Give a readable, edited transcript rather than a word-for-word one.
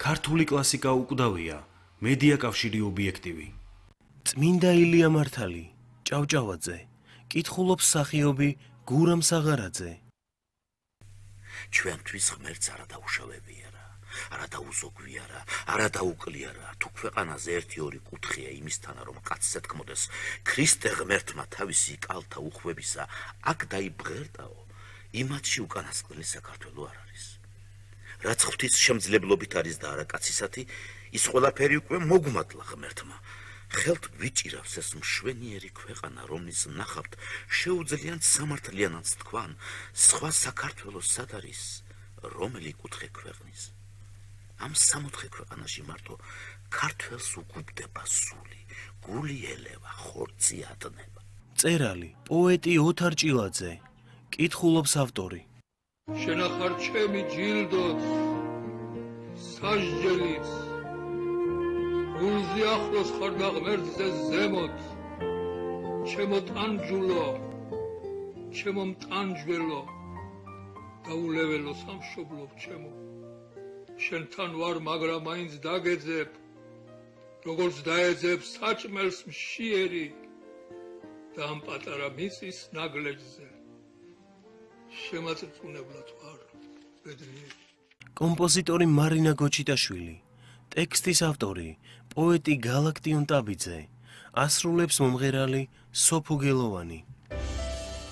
ქართული კლასიკა უკვდავია, მედია კავშირი ობიექტივი. წმინდა ილია მართალი, ჭავჭავაძე, კითხულობს მსახიობი გურამ საღარაძე. ჩვენთვის ღმერთს არა დაუშავებია რა, არა დაუზოგვია რა, არა დაუკლია რა. თუ ქვეყანაზე 1-2 კუთხეა იმისთანა, რომ კაცზე თქმოდეს, ქრისტე ღმერთმა თავისი კალთა უხვებისა აქ დაიბღერტაო, იმათში უკანასკნელი საქართველო არ არის. რაც ღვთის შემძლებლობით არის და არა კაცისათი, ის ყველაფერი უკვე მოგმადლა ღმერთმა. ხელთ ვიჭირავს ეს მშვენიერი ქვეყანა, რომლის ნახავთ შეუძლიათ სამართლიანად თქვან, სხვა საქართველოს სად არის, რომელი კუთხე ქვეყნის. ამ 64 ქვეყანაში მარტო ქართველს უგუბდება სული, გული ელევა, ხორცი ატნება. წერალი, პოეტი ოთარ ჭილაძე, კითხულობს ავტორი. შენახარ ჩემი ჯილდოც, სასჯელიც, გულზე ახლოს ხარ და ღმერთზე ზემოთ, ჩემო ტანჯულო, ჩემო მტანჯველო, დაულეველო სამშობლო ჩემო, შენთან ვარ, მაგრამ მაინც დაგეძებ, როგორც დაეძებ საჭმელს მშიერი და ამ პატარა მიწის ნაგლეჯზე. შემაწწუნებლად ვარ, ბედნიერი. კომპოზიტორი მარინა გოჩიტაშვილი, ტექსტის ავტორი, პოეტი გალაქტიონ ტაბიძე, ასრულებს მომღერალი სოფო გელოვანი.